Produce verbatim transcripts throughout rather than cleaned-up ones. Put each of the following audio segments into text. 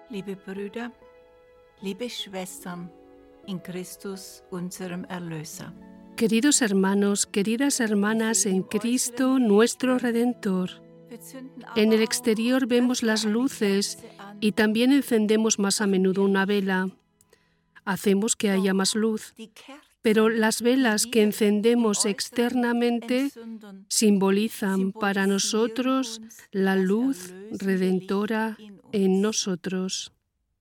Liebe Brüder, liebe Schwestern, in Christus, unserem Erlöser. Queridos hermanos, queridas hermanas en Cristo, nuestro Redentor. En el exterior vemos las luces y también encendemos más a menudo una vela. Hacemos que haya más luz, pero las velas que encendemos externamente simbolizan para nosotros la luz redentora en nosotros.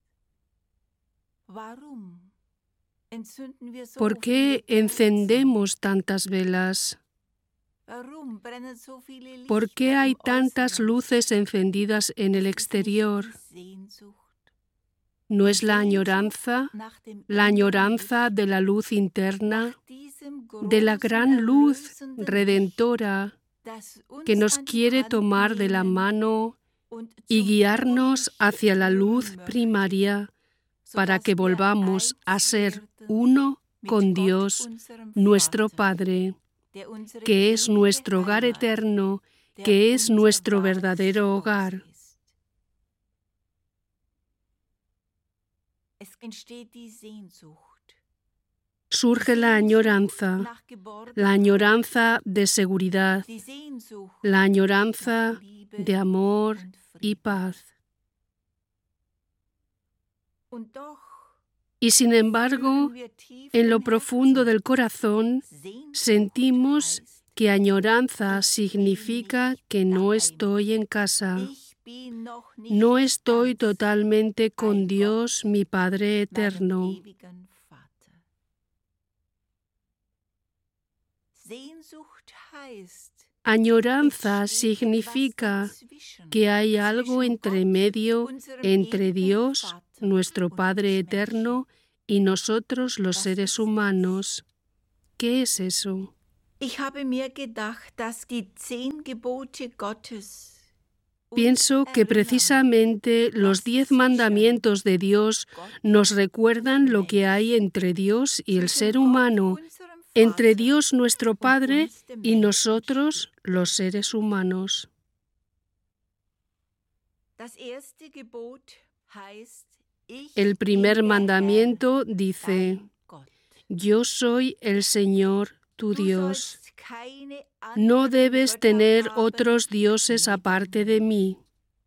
¿Por qué encendemos tantas velas? ¿Por qué hay tantas luces encendidas en el exterior? ¿No es la añoranza, la añoranza de la luz interna, de la gran luz redentora que nos quiere tomar de la mano y guiarnos hacia la luz primaria para que volvamos a ser uno con Dios, nuestro Padre, que es nuestro hogar eterno, que es nuestro verdadero hogar? Surge la añoranza, la añoranza de seguridad, la añoranza de amor y paz. Y sin embargo, en lo profundo del corazón, sentimos que añoranza significa que no estoy en casa. No estoy totalmente con Dios, mi Padre eterno. Añoranza significa que hay algo entre medio entre Dios, nuestro Padre eterno, y nosotros los seres humanos. ¿Qué es eso? Pienso que precisamente los diez mandamientos de Dios nos recuerdan lo que hay entre Dios y el ser humano, entre Dios nuestro Padre y nosotros los seres humanos. El primer mandamiento dice: Yo soy el Señor tu Dios. No debes tener otros dioses aparte de mí.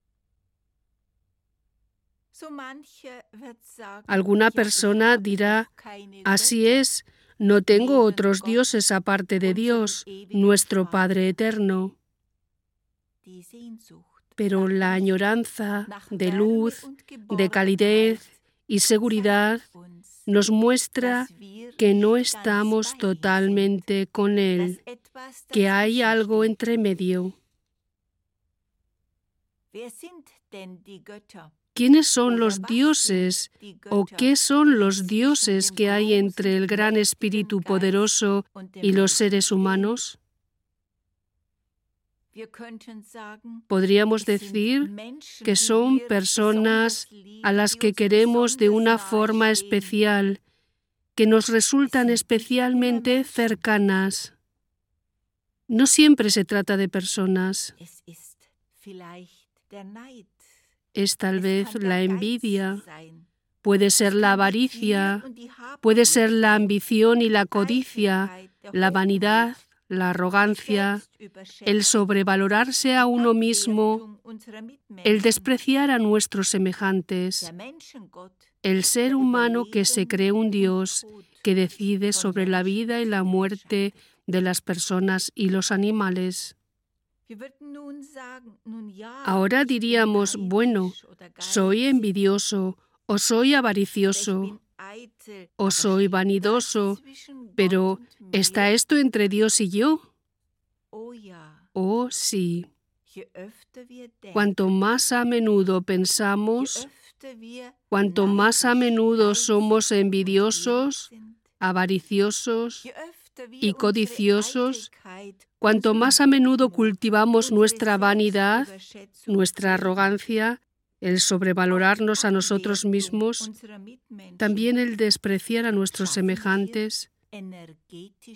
Alguna persona dirá: así es, no tengo otros dioses aparte de Dios, nuestro Padre eterno. Pero la añoranza de luz, de calidez y seguridad nos muestra que no estamos totalmente con Él, que hay algo entre medio. ¿Quiénes son los dioses o qué son los dioses que hay entre el gran Espíritu poderoso y los seres humanos? Podríamos decir que son personas a las que queremos de una forma especial, que nos resultan especialmente cercanas. No siempre se trata de personas. Es tal vez la envidia, puede ser la avaricia, puede ser la ambición y la codicia, la vanidad, la arrogancia, el sobrevalorarse a uno mismo, el despreciar a nuestros semejantes, el ser humano que se cree un Dios que decide sobre la vida y la muerte de las personas y los animales. Ahora diríamos, bueno, soy envidioso, o soy avaricioso, o soy vanidoso, pero ¿está esto entre Dios y yo? Oh, sí. Cuanto más a menudo pensamos, cuanto más a menudo somos envidiosos, avariciosos y codiciosos, cuanto más a menudo cultivamos nuestra vanidad, nuestra arrogancia, el sobrevalorarnos a nosotros mismos, también el despreciar a nuestros semejantes,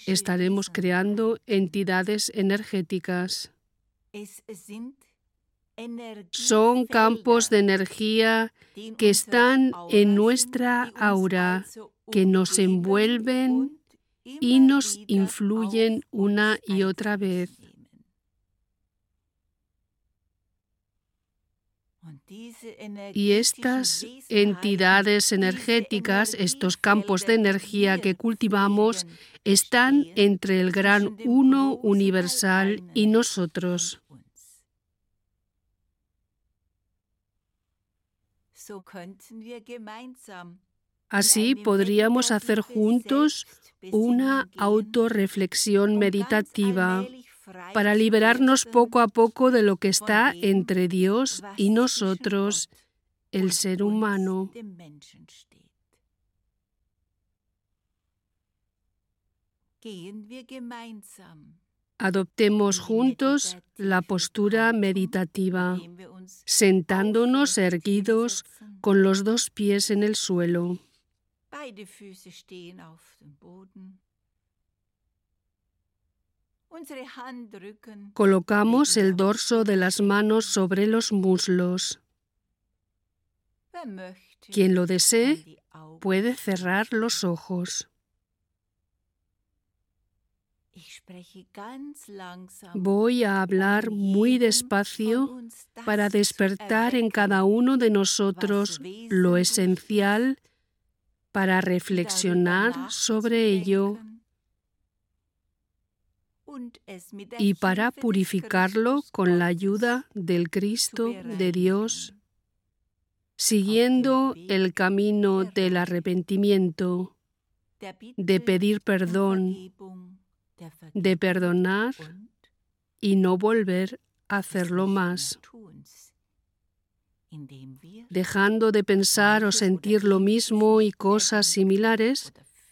estaremos creando entidades energéticas. Son campos de energía que están en nuestra aura, que nos envuelven y nos influyen una y otra vez. Y estas entidades energéticas, estos campos de energía que cultivamos, están entre el gran Uno universal y nosotros. Así podríamos hacer juntos una autorreflexión meditativa para liberarnos poco a poco de lo que está entre Dios y nosotros, el ser humano. Adoptemos juntos la postura meditativa, sentándonos erguidos con los dos pies en el suelo. Colocamos el dorso de las manos sobre los muslos. Quien lo desee puede cerrar los ojos. Voy a hablar muy despacio para despertar en cada uno de nosotros lo esencial para reflexionar sobre ello y para purificarlo con la ayuda del Cristo de Dios, siguiendo el camino del arrepentimiento, de pedir perdón, de perdonar y no volver a hacerlo más, dejando de pensar o sentir lo mismo y cosas similares,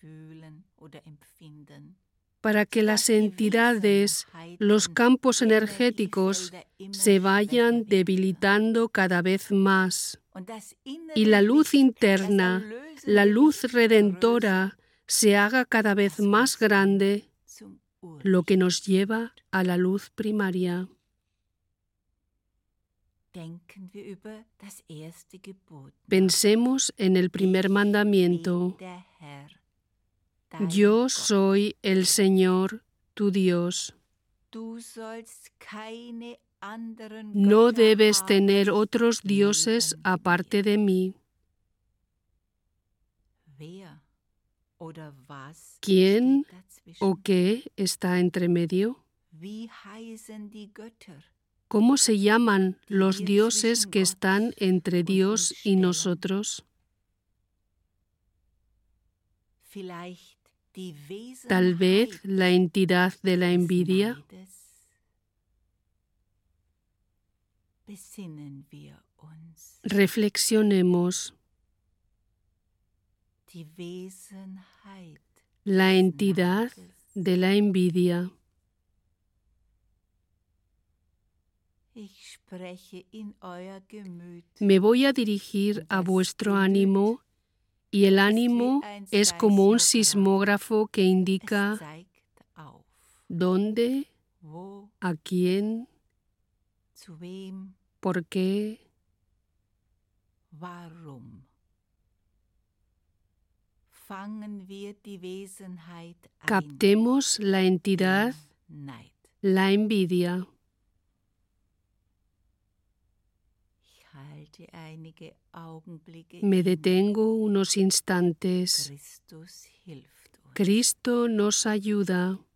para que las entidades, los campos energéticos se vayan debilitando cada vez más y la luz interna, la luz redentora, se haga cada vez más grande, lo que nos lleva a la luz primaria. Pensemos en el primer mandamiento. Yo soy el Señor, tu Dios. No debes tener otros dioses aparte de mí. ¿Quién o qué está entre medio? ¿Cómo se llaman los dioses que están entre Dios y nosotros? Tal vez la entidad de la envidia. Reflexionemos. La entidad de la envidia. Me voy a dirigir a vuestro ánimo y el ánimo es como un sismógrafo que indica dónde, a quién, por qué, captemos la entidad, la envidia. Me detengo unos instantes. Cristo nos ayuda.